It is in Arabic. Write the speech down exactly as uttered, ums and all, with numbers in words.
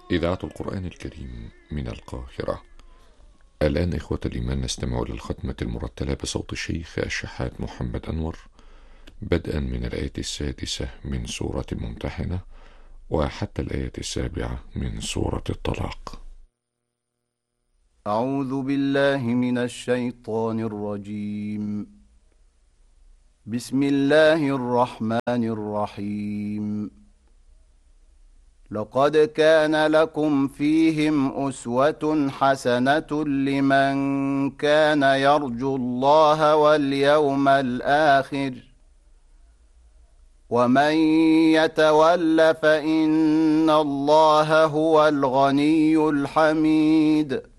إذاعة القرآن الكريم من القاهرة. الآن إخوة الإيمان نستمع للختمة المرتلة بصوت الشيخ الشحات محمد أنور، بدءا من الآية السادسة من سورة الممتحنة وحتى الآية السابعة من سورة الطلاق. أعوذ بالله من الشيطان الرجيم. بسم الله الرحمن الرحيم. لقد كان لكم فيهم أسوة حسنة لمن كان يرجو الله واليوم الآخر ومن يتول فإن الله هو الغني الحميد.